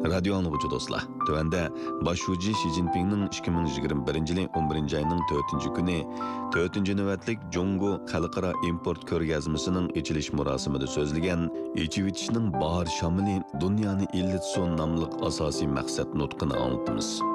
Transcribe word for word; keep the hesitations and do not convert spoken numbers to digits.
Radio anlıqçı dostlar. Tövende başucu Xi Jinping'nin ikki ming yigirma birinchi yili o'n birinchi ayning to'rtinchi kuni to'rtinchi navbatlik Jongo Xalqaro import ko'rgazmasining ochilish marosimida so'zlagan Echivitishning bahar shamili dunyoni illatsun nomli asosiy maqsad nutqini anlatamiz.